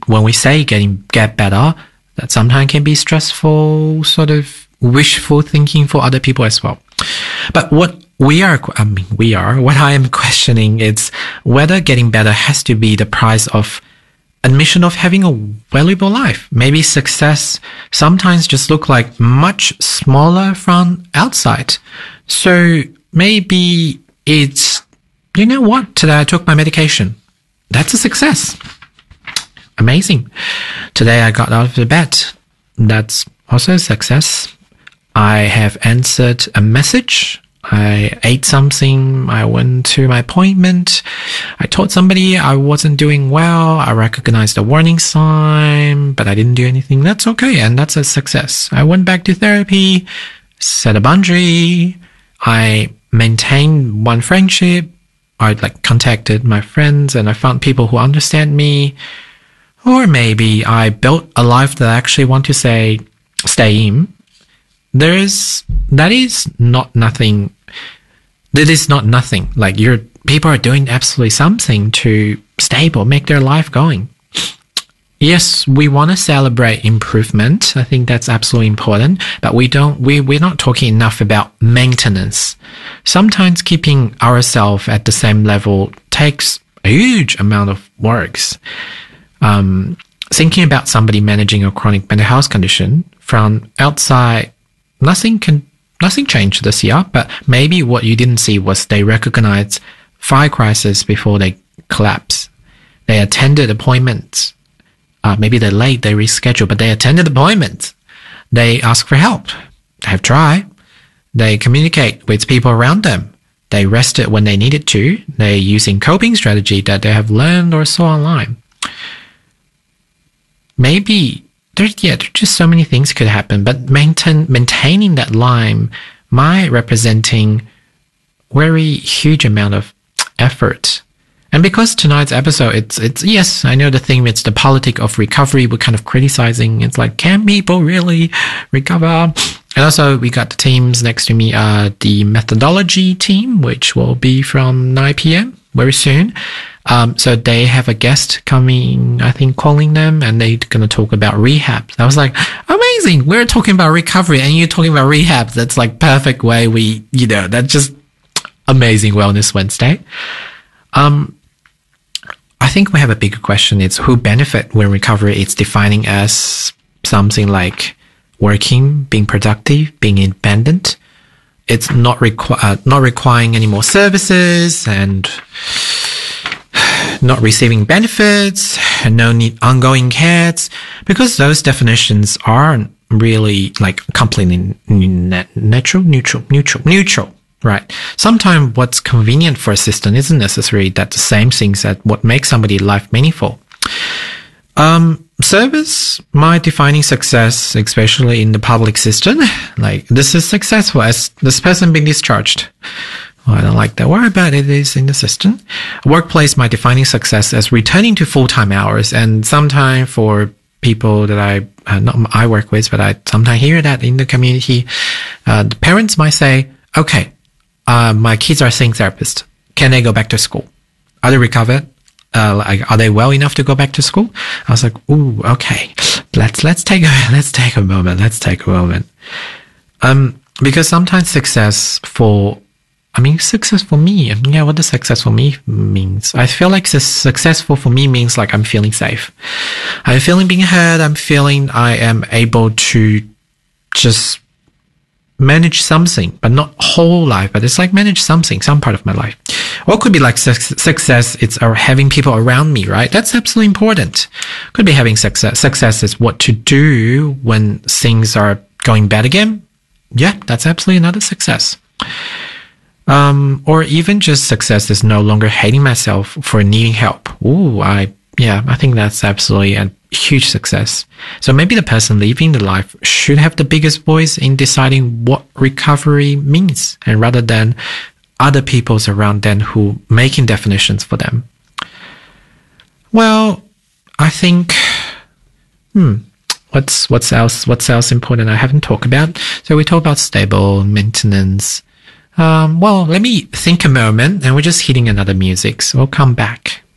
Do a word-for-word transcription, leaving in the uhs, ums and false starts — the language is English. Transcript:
when we say getting get better, that sometimes can be stressful, sort of wishful thinking for other people as well. But what we are, I mean, we are, what I am questioning is whether getting better has to be the price of admission of having a valuable life. Maybe success sometimes just look like much smaller from outside. So maybe it's, you know what, today I took my medication. That's a success. Amazing. Today I got out of the bed. That's also a success. I have answered a message. I ate something. I went to my appointment. I told somebody I wasn't doing well. I recognized a warning sign, but I didn't do anything. That's okay. And that's a success. I went back to therapy, set a boundary. I maintained one friendship. I like contacted my friends and I found people who understand me. Or maybe I built a life that I actually want to say, stay in. There is, that is not nothing. That is not nothing. Like you're, people are doing absolutely something to stable, make their life going. Yes, we want to celebrate improvement. I think that's absolutely important, but we don't, we, we're not talking enough about maintenance. Sometimes keeping ourselves at the same level takes a huge amount of works. Um, thinking about somebody managing a chronic mental health condition from outside, Nothing can, nothing changed this year, but maybe what you didn't see was they recognized fire crisis before they collapse. They attended appointments. Uh, maybe they're late, they reschedule, but they attended appointments. They ask for help. They have tried. They communicate with people around them. They rested when they needed to. They're using coping strategy that they have learned or saw online. Maybe There's, yeah, there's just so many things could happen, but maintain, maintaining that line might representing very huge amount of effort. And because tonight's episode, it's, it's, yes, I know the theme, it's the politic of recovery. We're kind of criticizing. It's like, can people really recover? And also we got the teams next to me, uh, the methodology team, which will be from nine p.m. very soon. Um, so they have a guest coming, I think, calling them, and they're going to talk about rehab. I was like, amazing. We're talking about recovery and you're talking about rehab. That's like perfect way we, you know, that's just amazing Wellness Wednesday. Um, I think we have a bigger question. It's who benefit when recovery is defining as something like working, being productive, being independent. It's not requ- uh, not requiring any more services and not receiving benefits, no need ongoing cares, because those definitions aren't really like completely natural, neutral, neutral, neutral, right? Sometimes what's convenient for a system isn't necessarily that the same things that what makes somebody's life meaningful. Um, service, my defining success, especially in the public system, like this is successful as this person being discharged. Well, I don't like that word, but it is in the system. Workplace, my defining success as returning to full-time hours. And sometimes for people that I, uh, not I work with, but I sometimes hear that in the community, uh, the parents might say, okay, uh, my kids are seeing therapists. Can they go back to school? Are they recovered? Uh, like, are they well enough to go back to school? I was like, ooh, okay. Let's, let's take a, let's take a moment. Let's take a moment. Um, because sometimes success for, I mean, success for me, yeah, what does success for me means? I feel like successful for me means like I'm feeling safe. I'm feeling being heard. I'm feeling I am able to just manage something, but not whole life, but it's like manage something, some part of my life. Or it could be like su- success, it's uh, having people around me, right? That's absolutely important. Could be having success. Success is what to do when things are going bad again. Yeah, that's absolutely another success. Um, or even just success is no longer hating myself for needing help. Ooh, I, yeah, I think that's absolutely a huge success. So maybe the person living the life should have the biggest voice in deciding what recovery means, and rather than other people's around them who making definitions for them. Well, I think, hmm, what's, what's else, what's else important I haven't talked about? So we talked about stable maintenance. Um, well, let me think a moment, and we're just hitting another music, so we'll come back.